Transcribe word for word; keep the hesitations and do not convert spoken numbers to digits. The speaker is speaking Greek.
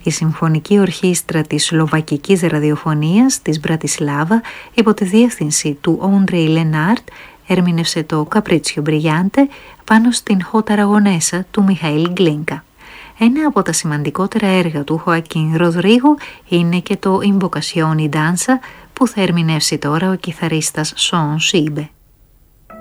Η Συμφωνική Ορχήστρα της Σλοβακικής Ραδιοφωνίας της Μπρατισλάβα, υπό τη διεύθυνση του Όντρεϊ Λενάρτ, ερμήνευσε το Καπρίτσιο Μπριγιάντε πάνω στην Χότα Αραγονέσα του Μιχαήλ Γκλίνκα. Ένα από τα σημαντικότερα έργα του Χοακίν Ροδρίγο είναι και το Invocazioni Danza, που θα ερμηνεύσει τώρα ο κιθαρίστας Σον Σίμπε.